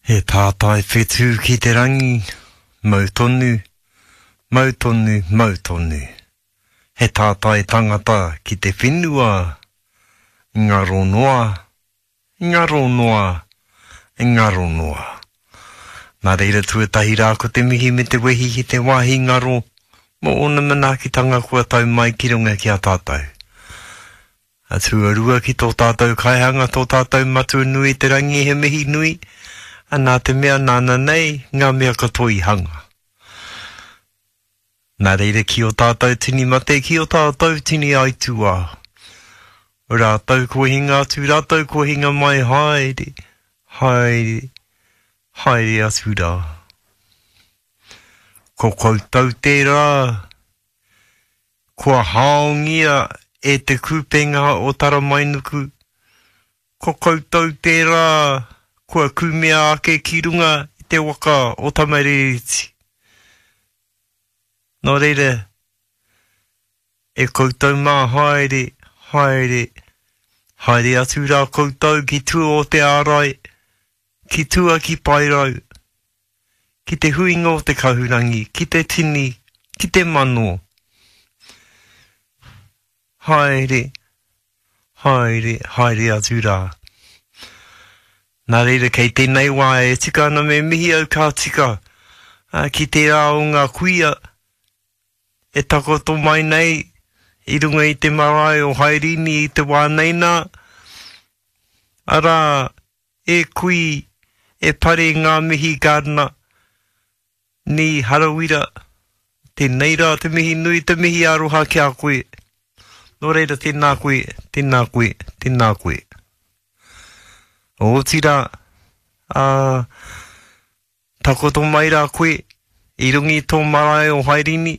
He tātai whetū ki te rangi, mautonu, mautonu, mautonu. He tātai tangata ki te whenua, ngaro noa, ngaro noa, ngaro noa. Nā reira tuatahi rā ko te mihi me te wehi ki te wāhi ngaro, mo ona manaakitanga kua tau mai ki runga ki a tātou. A tuarua ki tō tātou kaihanga, tō tātou matua nui te rangi he mihi nui, a nā te mea nāna nei, ngā mea katoi hanga. Nā reira ki o tātou tini mate, ki o tātou tini aitua. Rātou ko hinga atu, rātou ko hinga mai haere, haere, haere atu rā. Ko koutou te rā, kua haongia e te kupenga o Taramainuku. Ko koutou te rā, kua kumea ake ki runga i te waka o Tamarereti. Nō reira, e koutou mā haere, haere, haere atu rā koutou ki tua o te ārai, ki tua ki pairau, ki te huinga o te kahurangi, ki te tini, ki te mano. Haere, haere, haere atu rā. Nā reira kei tēnei wā e tika ana me mihi au kā tika, ki te rā o ngā kuia, e takoto mai nei, i runga i te marae o Hairini i te wāneina, arā, e kui, e pare ngā mihi gārna, ni harawira, tēnei rā te mihi nui, te mihi aroha ki a koe. Nō reira tēnā koe, tēnā koe, tēnā koe. O tira, takoto mai rā koe, i rungi tō marae o Hairini,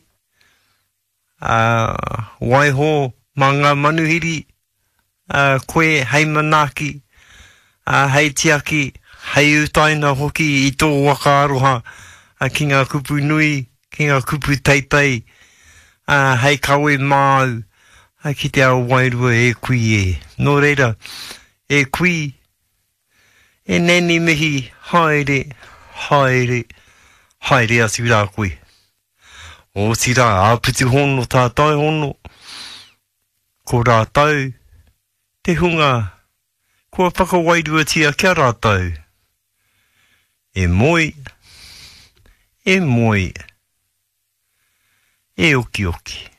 waiho, mā ngā manuhiri, koe hei manaki, hei tiaki, hei utaina hoki i tō waka aroha, ki ngā kupu nui, ki ngā kupu teitei, hei kawe māu, ki te ao wairua e kui e. Nō reira, e kui, e neni mihi, haere, haere, haere atu rā koe. O tira, āputu hono, tātai hono, ko rātau, te hunga, kua whakawairua tia kia rātau. E moi, e moi, e oki oki.